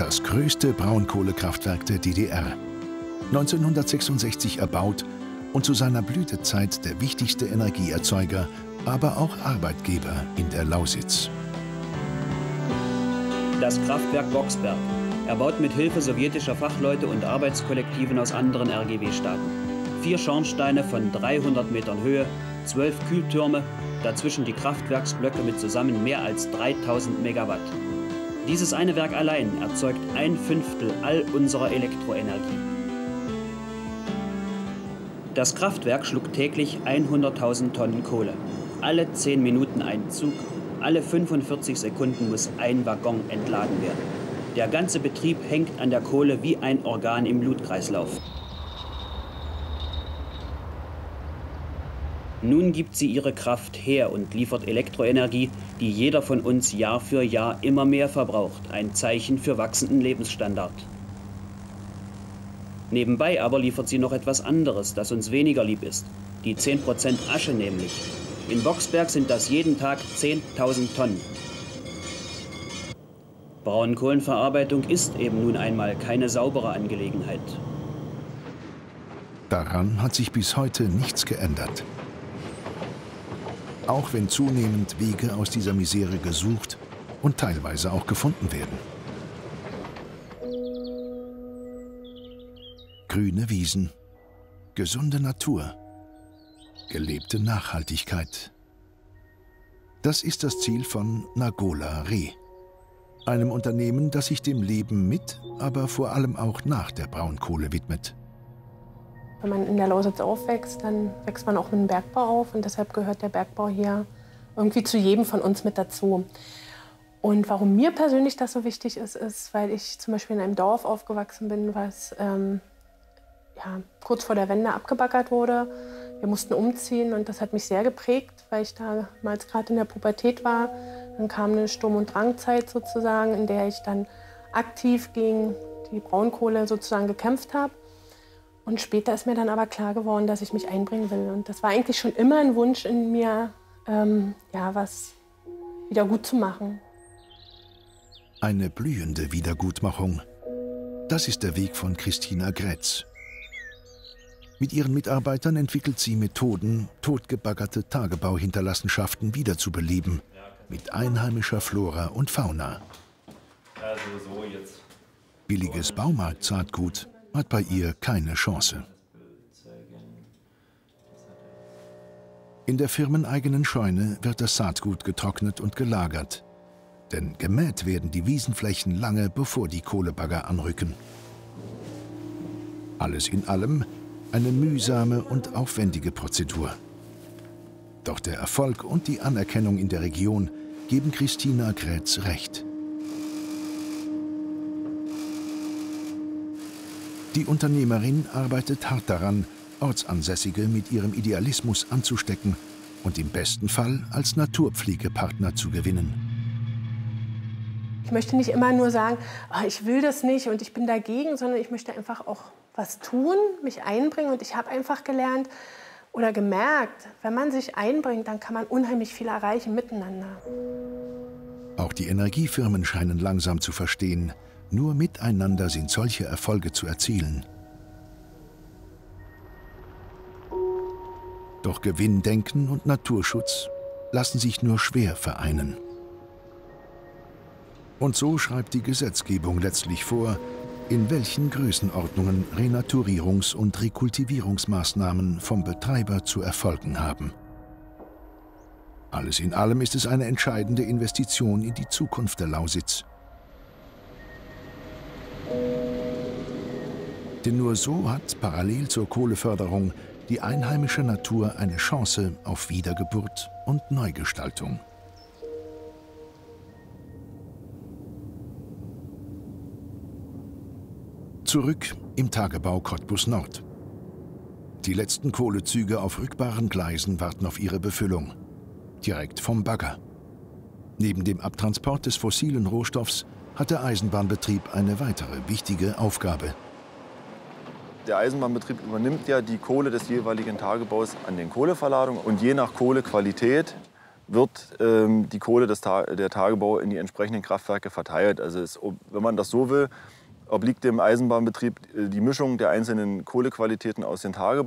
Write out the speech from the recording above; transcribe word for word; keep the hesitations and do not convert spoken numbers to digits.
Das größte Braunkohlekraftwerk der D D R. neunzehnhundertsechsundsechzig erbaut und zu seiner Blütezeit der wichtigste Energieerzeuger, aber auch Arbeitgeber in der Lausitz. Das Kraftwerk Boxberg, erbaut mit Hilfe sowjetischer Fachleute und Arbeitskollektiven aus anderen R G W-Staaten. Vier Schornsteine von dreihundert Metern Höhe, zwölf Kühltürme, dazwischen die Kraftwerksblöcke mit zusammen mehr als dreitausend Megawatt. Dieses eine Werk allein erzeugt ein Fünftel all unserer Elektroenergie. Das Kraftwerk schluckt täglich hunderttausend Tonnen Kohle. Alle zehn Minuten ein Zug, alle fünfundvierzig Sekunden muss ein Waggon entladen werden. Der ganze Betrieb hängt an der Kohle wie ein Organ im Blutkreislauf. Nun gibt sie ihre Kraft her und liefert Elektroenergie, die jeder von uns Jahr für Jahr immer mehr verbraucht. Ein Zeichen für wachsenden Lebensstandard. Nebenbei aber liefert sie noch etwas anderes, das uns weniger lieb ist. Die zehn Prozent Asche nämlich. In Boxberg sind das jeden Tag zehntausend Tonnen. Braunkohlenverarbeitung ist eben nun einmal keine saubere Angelegenheit. Daran hat sich bis heute nichts geändert. Auch wenn zunehmend Wege aus dieser Misere gesucht und teilweise auch gefunden werden. Grüne Wiesen, gesunde Natur, gelebte Nachhaltigkeit. Das ist das Ziel von Nagola Re, einem Unternehmen, das sich dem Leben mit, aber vor allem auch nach der Braunkohle widmet. Wenn man in der Lausitz aufwächst, dann wächst man auch mit dem Bergbau auf und deshalb gehört der Bergbau hier irgendwie zu jedem von uns mit dazu. Und warum mir persönlich das so wichtig ist, ist, weil ich zum Beispiel in einem Dorf aufgewachsen bin, was ähm, ja, kurz vor der Wende abgebaggert wurde. Wir mussten umziehen und das hat mich sehr geprägt, weil ich damals gerade in der Pubertät war. Dann kam eine Sturm- und Drangzeit sozusagen, in der ich dann aktiv gegen die Braunkohle sozusagen gekämpft habe. Und später ist mir dann aber klar geworden, dass ich mich einbringen will. Und das war eigentlich schon immer ein Wunsch in mir, ähm, ja, was wieder gut zu machen. Eine blühende Wiedergutmachung. Das ist der Weg von Christina Grätz. Mit ihren Mitarbeitern entwickelt sie Methoden, totgebaggerte Tagebauhinterlassenschaften wiederzubeleben. Mit einheimischer Flora und Fauna. Billiges Baumarkt-Saatgut hat bei ihr keine Chance. In der firmeneigenen Scheune wird das Saatgut getrocknet und gelagert. Denn gemäht werden die Wiesenflächen lange, bevor die Kohlebagger anrücken. Alles in allem eine mühsame und aufwendige Prozedur. Doch der Erfolg und die Anerkennung in der Region geben Christina Grätz recht. Die Unternehmerin arbeitet hart daran, Ortsansässige mit ihrem Idealismus anzustecken und im besten Fall als Naturpflegepartner zu gewinnen. Ich möchte nicht immer nur sagen, oh, ich will das nicht und ich bin dagegen, sondern ich möchte einfach auch was tun, mich einbringen. Und ich habe einfach gelernt oder gemerkt, wenn man sich einbringt, dann kann man unheimlich viel erreichen miteinander. Auch die Energiefirmen scheinen langsam zu verstehen, nur miteinander sind solche Erfolge zu erzielen. Doch Gewinndenken und Naturschutz lassen sich nur schwer vereinen. Und so schreibt die Gesetzgebung letztlich vor, in welchen Größenordnungen Renaturierungs- und Rekultivierungsmaßnahmen vom Betreiber zu erfolgen haben. Alles in allem ist es eine entscheidende Investition in die Zukunft der Lausitz. Denn nur so hat parallel zur Kohleförderung die einheimische Natur eine Chance auf Wiedergeburt und Neugestaltung. Zurück im Tagebau Cottbus Nord. Die letzten Kohlezüge auf rückbaren Gleisen warten auf ihre Befüllung. Direkt vom Bagger. Neben dem Abtransport des fossilen Rohstoffs hat der Eisenbahnbetrieb eine weitere wichtige Aufgabe. Der Eisenbahnbetrieb übernimmt ja die Kohle des jeweiligen Tagebaus an den Kohleverladungen und je nach Kohlequalität wird ähm, die Kohle des Ta der Tagebau in die entsprechenden Kraftwerke verteilt. Also es, wenn man das so will, obliegt dem Eisenbahnbetrieb die Mischung der einzelnen Kohlequalitäten aus den Tagebauen.